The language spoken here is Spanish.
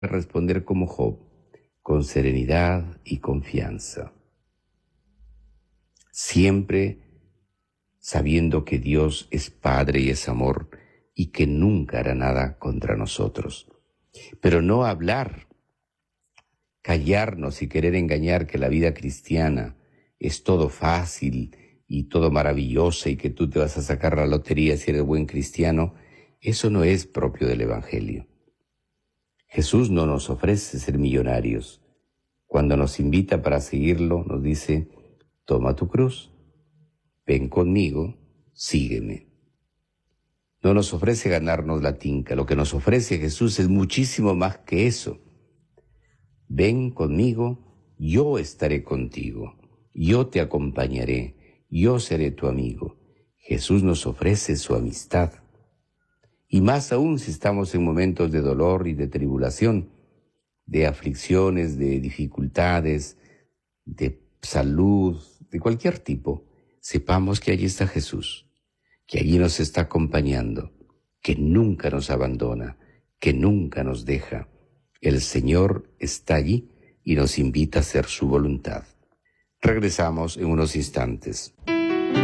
responder como Job, con serenidad y confianza. Siempre sabiendo que Dios es Padre y es amor y que nunca hará nada contra nosotros. Pero no hablar, callarnos y querer engañar que la vida cristiana es todo fácil y todo maravilloso y que tú te vas a sacar la lotería si eres buen cristiano, eso no es propio del Evangelio. Jesús no nos ofrece ser millonarios. Cuando nos invita para seguirlo, nos dice, toma tu cruz, ven conmigo, sígueme. No nos ofrece ganarnos la tinca, lo que nos ofrece Jesús es muchísimo más que eso. Ven conmigo, yo estaré contigo, yo te acompañaré, yo seré tu amigo. Jesús nos ofrece su amistad. Y más aún si estamos en momentos de dolor y de tribulación, de aflicciones, de dificultades, de salud, de cualquier tipo, sepamos que allí está Jesús, que allí nos está acompañando, que nunca nos abandona, que nunca nos deja. El Señor está allí y nos invita a hacer su voluntad. Regresamos en unos instantes.